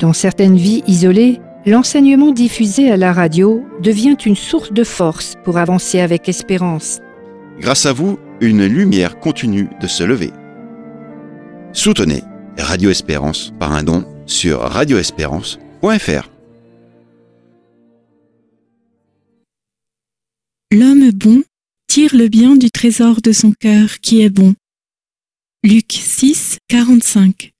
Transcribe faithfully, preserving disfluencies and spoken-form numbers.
Dans certaines vies isolées, l'enseignement diffusé à la radio devient une source de force pour avancer avec espérance. Grâce à vous, une lumière continue de se lever. Soutenez Radio Espérance par un don sur radio espérance point f r. L'homme bon tire le bien du trésor de son cœur qui est bon. Luc six, quarante-cinq.